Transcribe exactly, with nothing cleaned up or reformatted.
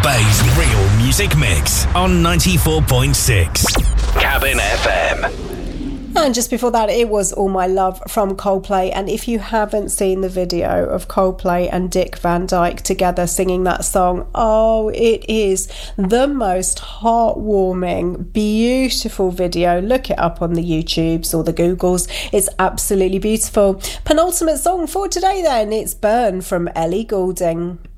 Bay's real music mix on ninety-four point six Cabin F M. And just before that, it was All My Love from Coldplay. And if you haven't seen the video of Coldplay and Dick Van Dyke together singing that song, oh, it is the most heartwarming, beautiful video. Look it up on the YouTubes or the Googles. It's absolutely beautiful. Penultimate song for today then, it's Burn from Ellie Goulding.